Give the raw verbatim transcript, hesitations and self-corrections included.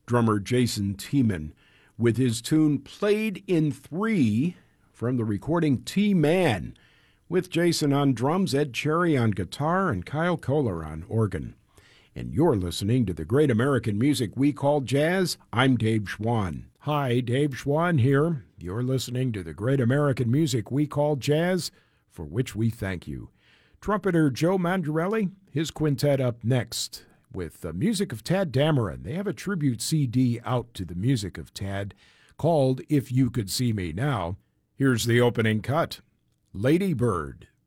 drummer Jason Tiemann, with his tune Played in Three from the recording T-Man, with Jason on drums, Ed Cherry on guitar, and Kyle Kohler on organ. And you're listening to the great American music we call jazz. I'm Dave Schwann. Hi, Dave Schwann here. You're listening to the great American music we call jazz, for which we thank you. Trumpeter Joe Mandarelli, his quintet up next with the music of Tadd Dameron. They have a tribute C D out to the music of Tadd called If You Could See Me Now. Here's the opening cut, Lady Bird.